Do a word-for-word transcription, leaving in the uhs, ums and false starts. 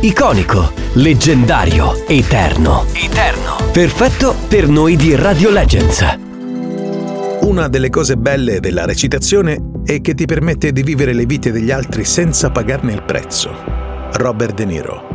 iconico, leggendario, eterno. Eterno. Perfetto per noi di Radio Legends. Una delle cose belle della recitazione è che ti permette di vivere le vite degli altri senza pagarne il prezzo. Robert De Niro.